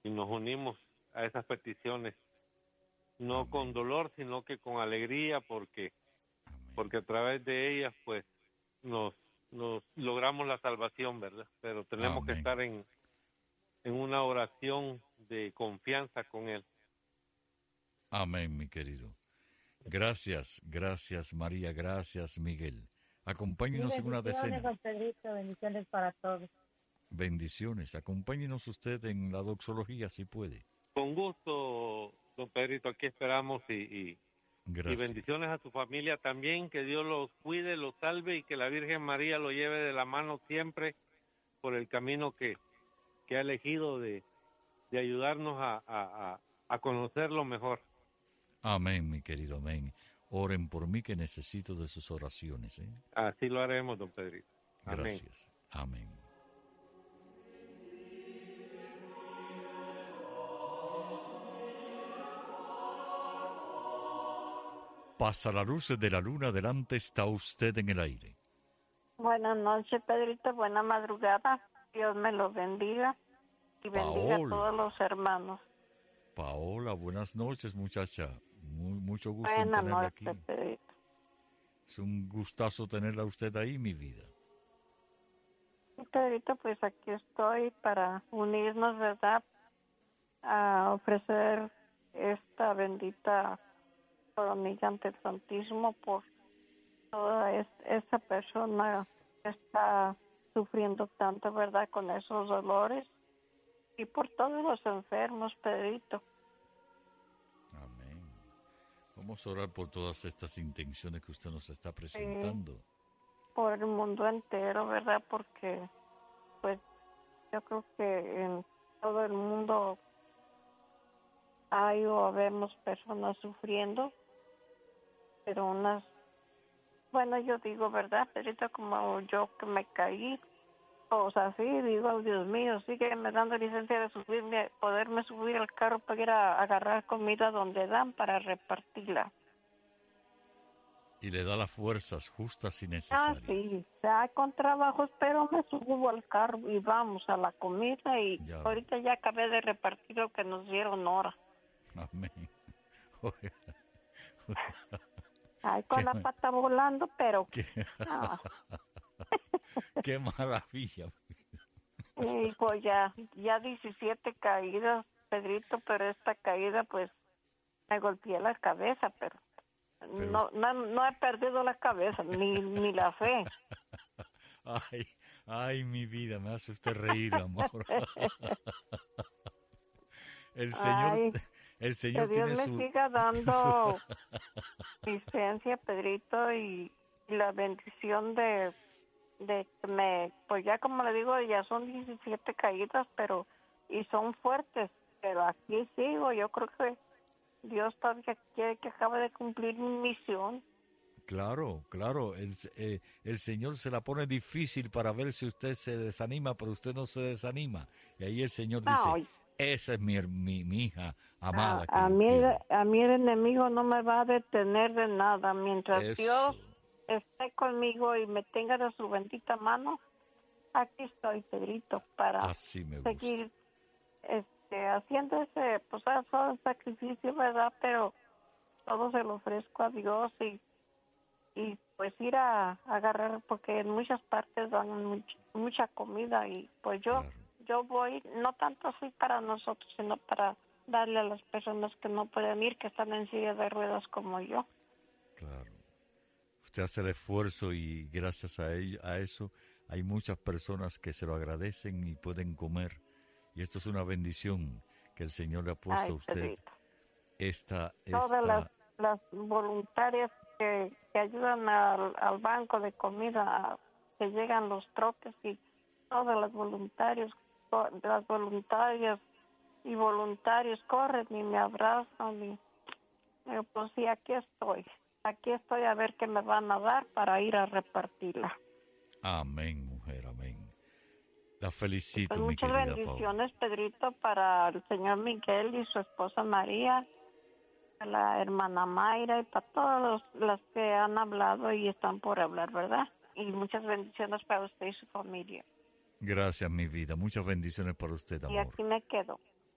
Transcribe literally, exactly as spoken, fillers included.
y nos unimos a esas peticiones, no Amén. con dolor, sino que con alegría, porque Amén. porque a través de ellas, pues, nos, nos logramos la salvación, ¿verdad? Pero tenemos Amén. que estar en, en una oración de confianza con Él. Amén, mi querido. Gracias, gracias María, gracias Miguel. Acompáñenos en una Bendiciones, decena. don Pedrito, bendiciones para todos. Bendiciones. Acompáñenos usted en la doxología si puede. Con gusto, don Pedrito, aquí esperamos y, y, Gracias. y bendiciones a su familia también, que Dios los cuide, los salve y que la Virgen María lo lleve de la mano siempre por el camino que, que ha elegido de, de ayudarnos a, a, a, a conocerlo mejor. Amén, mi querido, amén. Oren por mí que necesito de sus oraciones. ¿eh? Así lo haremos, don Pedrito. Amén. Gracias. Amén. Pasa la luz de la luna, delante está usted en el aire. Buenas noches, Pedrito, buena madrugada. Dios me los bendiga y bendiga Paola. a todos los hermanos. Paola, buenas noches, muchacha. Muy, mucho gusto en Buenas tenerla noches, aquí. Pedrito. Es un gustazo tenerla usted ahí, mi vida. Pedrito, pues aquí estoy para unirnos, ¿verdad? A ofrecer esta bendita coronilla ante el Santísimo por toda es, esa persona que está sufriendo tanto, ¿verdad? Con esos dolores y por todos los enfermos, Pedrito. Amén. Vamos a orar por todas estas intenciones que usted nos está presentando. Sí, por el mundo entero, ¿verdad? Porque, pues, yo creo que en todo el mundo hay o vemos personas sufriendo, pero unas, bueno, yo digo, ¿verdad? Pedrito, como yo que me caí, o sea, sí, digo, Dios mío, sígueme dando licencia de subirme, poderme subir al carro para ir a agarrar comida donde dan para repartirla. Y le da las fuerzas justas y Ah, necesarias. sí, o sea, con trabajos, pero me subo al carro y vamos a la comida y Ya. ahorita ya acabé de repartir lo que nos dieron ahora. Amén. Oiga. Ay, con Qué la ma- pata volando, pero... Qué, ah. qué maravilla. Y pues ya, ya diecisiete caídas, Pedrito, pero esta caída pues me golpeé la cabeza, pero, Pero- no, no no he perdido la cabeza, ni, ni la fe. Ay, ay, mi vida, me hace usted reír, amor. El Señor, Ay, el Que Señor Dios tiene me su... siga dando licencia, Pedrito, y, y la bendición de, de que me, pues ya como le digo, ya son diecisiete caídas, pero, y son fuertes, pero aquí sigo, yo creo que Dios todavía quiere que acabe de cumplir mi misión. Claro, claro, el, eh, el Señor se la pone difícil para ver si usted se desanima, pero usted no se desanima. Y ahí el Señor No, dice, esa es mi, mi, mi hija amada. A, que a, yo mí, quiero". a mí el enemigo no me va a detener de nada. Mientras Eso. Dios esté conmigo y me tenga de su bendita mano, aquí estoy, Pedrito, para Así me gusta. seguir este, haciendo ese, pues, ese sacrificio, ¿verdad? Pero todo se lo ofrezco a Dios y, y pues ir a, a agarrar, porque en muchas partes dan much- mucha comida y pues yo... Claro. Yo voy, no tanto así para nosotros, sino para darle a las personas que no pueden ir, que están en silla de ruedas como yo. Claro. Usted hace el esfuerzo y gracias a, ello, a eso hay muchas personas que se lo agradecen y pueden comer. Y esto es una bendición que el Señor le ha puesto Ay, a usted. Pedrito. Esta, Todas esta, las, las voluntarias que, que ayudan al, al banco de comida, que llegan los troques y todas las voluntarios, to- las voluntarias y voluntarios corren y me abrazan y digo, pues sí, aquí estoy. Aquí estoy a ver qué me van a dar para ir a repartirla. Amén, mujer, amén. La felicito, Pues mi muchas querida Paola. bendiciones, Pedrito, para el señor Miguel y su esposa María, para la hermana Mayra y para todas las que han hablado y están por hablar, ¿verdad? Y muchas bendiciones para usted y su familia. Gracias, mi vida. Muchas bendiciones para usted, Y amor. aquí me quedo.